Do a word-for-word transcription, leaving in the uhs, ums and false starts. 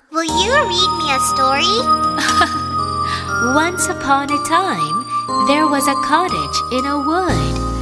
Will you read me a story? Once upon a time, there was a cottage in a wood.